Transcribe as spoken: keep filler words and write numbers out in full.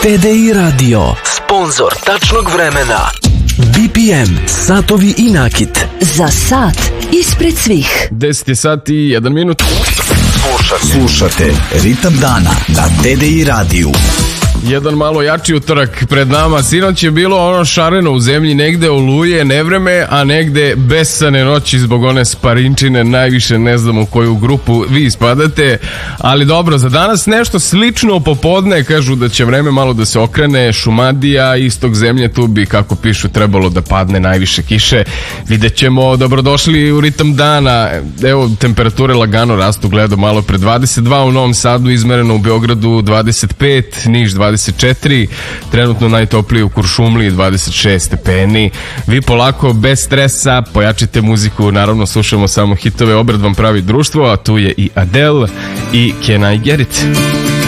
T D I Radio, sponzor tačnog vremena. B P M, satovi i nakit. Za sat ispred svih. deset sati i jedan minut. Slušate, slušate Ritam dana na T D I radiju. Jedan malo jači utorak pred nama. Sinoć je bilo ono šareno u zemlji, negde oluje, nevreme, a negde besane noći zbog one sparinčine. Najviše ne znam u koju grupu vi spadate, ali dobro, za danas nešto slično popodne. Kažu da će vreme malo da se okrene. Šumadija, istok zemlje, tu bi, kako pišu, trebalo da padne najviše kiše. Vidjet ćemo. Dobrodošli u Ritam dana. Evo, temperature lagano rastu, gledam malo pre dvadeset dva u Novom Sadu, izmereno u Beogradu dvadeset pet, Niš dvadeset četiri, trenutno najtopliji u Kuršumliji dvadeset šest stepeni. Vi polako, bez stresa, pojačite muziku, naravno slušamo samo hitove, obred vam pravi društvo, a tu je i Adele i Can I Get It?